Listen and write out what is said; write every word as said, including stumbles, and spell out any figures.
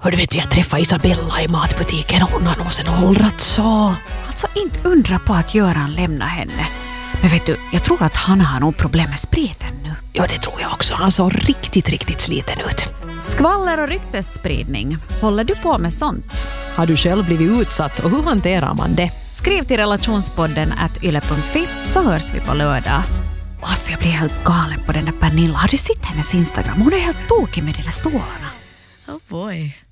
Hör du vet, jag träffade Isabella i matbutiken och hon har nog sen åldrat så. Alltså inte undra på att Göran lämnar henne. Men vet du, jag tror att han har nog problem med spriten nu. Ja, det tror jag också. Han såg riktigt, riktigt sliten ut. Skvaller och ryktesspridning. Håller du på med sånt? Har du själv blivit utsatt och hur hanterar man det? Skriv till relationspodden at yle punkt fi så hörs vi på lördag. Alltså jag blir helt galen på den där Pernilla. Har du sett hennes Instagram? Hon är helt tokig med de där stålarna. Oh boy.